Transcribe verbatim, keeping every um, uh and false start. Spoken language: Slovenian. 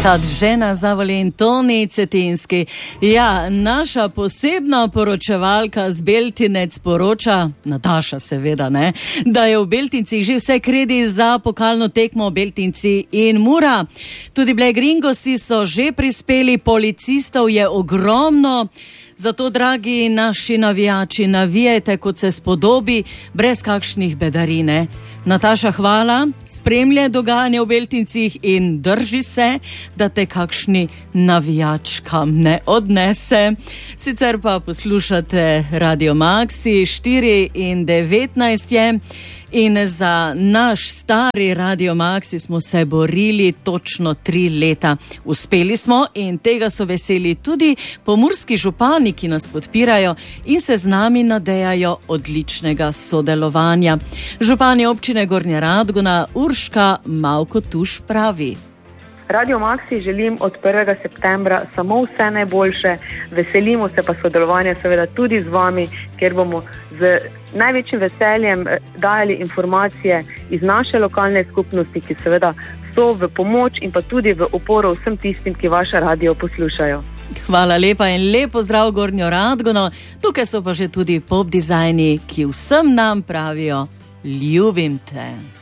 Kad žena zavoljen Toni Cetinski. Ja, naša posebna poročevalka z Beltinec poroča, Nataša seveda, ne, da je v Beltincih že vse kredi za pokalno tekmo Beltinci in Mura. Tudi Black Gringosi so že prispeli, policistov je ogromno. Zato, dragi naši navijači, navijajte, kot se spodobi, brez kakšnih bedarine. Nataša, hvala, spremljaj dogajanje v Beltincih in drži se, da te kakšni navijač kam ne odnese. Sicer pa poslušate Radio Maxi, štiri in devetnajst je. In za naš stari Radio Maxi smo se borili točno tri leta. Uspeli smo in tega so veseli tudi pomurski župani, ki nas podpirajo in se z nami nadejajo odličnega sodelovanja. Župani občine Gornja Radgona Urška Mavko Tuš pravi: Radio Maxi želim od prvega septembra samo vse najboljše, veselimo se pa sodelovanja seveda tudi z vami, ker bomo z največjim veseljem dajali informacije iz naše lokalne skupnosti, ki seveda so v pomoč in pa tudi v oporo vsem tistim, ki vaše radio poslušajo. Hvala lepa in lepo zdrav Gornjo Radgono. Tukaj so pa že tudi pop dizajni, ki vsem nam pravijo: ljubim te.